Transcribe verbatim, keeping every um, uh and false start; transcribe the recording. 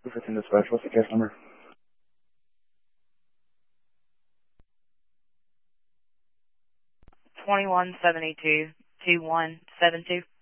Jefferson Dispatch, what's the case number? Twenty-one seventy-two two one seven two.